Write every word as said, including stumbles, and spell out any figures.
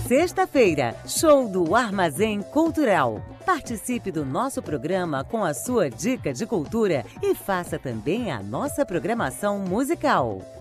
Sexta-feira, show do Armazém Cultural. Participe do nosso programa com a sua dica de cultura e faça também a nossa programação musical.